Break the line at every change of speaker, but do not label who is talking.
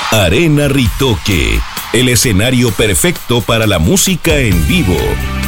Arena Ritoque, el escenario perfecto para la música en vivo.